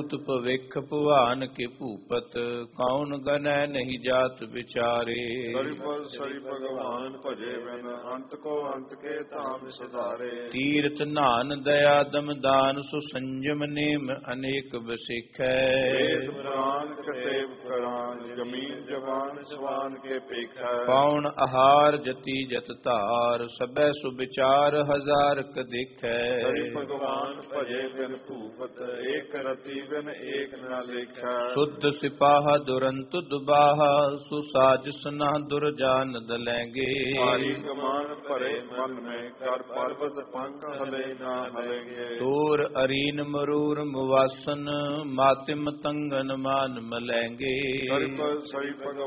ਭੂਤ ਭਵਿਖ ਭੁਆਨ ਕੇ ਭੂਪਤ, ਕੌਣ ਗਨੈ ਨਹੀਂ ਜਾਤ ਵਿਚਾਰੇ। ਸਰਿਪਦ ਸਰਿ ਭਗਵਾਨ ਭਜੇ ਬਿਨ, ਅੰਤ ਕੋ ਅੰਤ ਕੇ ਧਾਮ ਸੁਧਾਰੇ। ਤੀਰਥ ਨਾਨ ਦਇਆ ਦਮ ਦਾਨ, ਸੁ ਸੰਜਮ ਨੇਮ ਅਨੇਕ ਬਸਿਖੈ। ਵੇਦ ਪੁਰਾਨ ਕਤੇਬ ਕਰਾਨ, ਜ਼ਮੀਨ ਜਵਾਨ ਸਵਾਨ ਕੇ ਪੇਖੈ। ਪੌਣ ਆਹਾਰ ਜਤੀ ਜਤ ਧਾਰ, ਸਭੈ ਸੁਬਿਚਾਰ ਹਜ਼ਾਰ ਕ ਦੇਖੈ। ਸਰਿ ਭਗਵਾਨ ਭਜੇ ਬਿਨ ਭੂਪਤ, ਏਕ ਰਤੀ ਬਿਨ ਏਕ ਨ ਲੇਖੈ। ਸੁਧ ਸਿਪਾਹਾ ਦੁਰੰਤ ਦੁਬਾਹਾ, ਸੁਸਾਜਿਸ ਨਾ ਦੁਰਜਾਨ ਦਲੈਂਗੇ। ਭਾਰੀ ਕਮਾਨ ਭਰੇ ਮਨ ਮੈਂ, ਕਰ ਪਰਬਤ ਪੰਖ ਹਲੇ ਨਾ ਹਲੇਂਗੇ। ਤੋਰ ਅਰੀਨ ਮਰੂਰ ਮੁਵਾਸਨ, ਮਾਤਿਮ ਤੰਗਨ ਮਾਨ ਮਲੈਂਗੇ। ਸਰਿਪਦ ਸਰਿ ਭਗਵਾਨ